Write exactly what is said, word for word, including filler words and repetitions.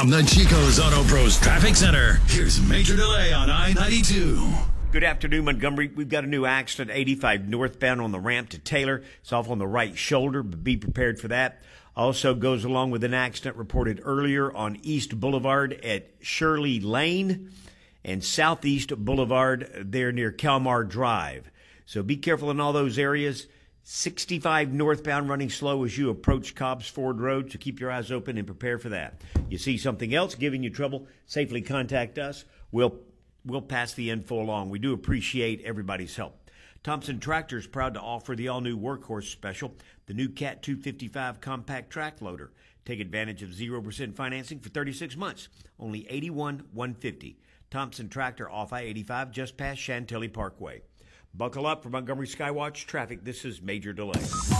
From the Chico's Auto Pros Traffic Center, here's Major Delay on I ninety-two. Good afternoon, Montgomery. We've got a new accident, eighty-five northbound on the ramp to Taylor. It's off on the right shoulder, but be prepared for that. Also goes along with an accident reported earlier on East Boulevard at Shirley Lane and Southeast Boulevard there near Kalmar Drive. So be careful in all those areas. sixty-five northbound running slow as you approach Cobbs Ford Road, so keep your eyes open and prepare for that. You see something else giving you trouble, safely contact us. We'll we'll pass the info along. We do appreciate everybody's help. Thompson Tractor is proud to offer the all-new Workhorse Special, the new Cat two fifty-five compact track loader. Take advantage of zero percent financing for thirty-six months, only eighty-one thousand one hundred fifty dollars. Thompson Tractor off I eighty-five just past Chantilly Parkway. Buckle up for Montgomery Skywatch traffic. This is Major Delay.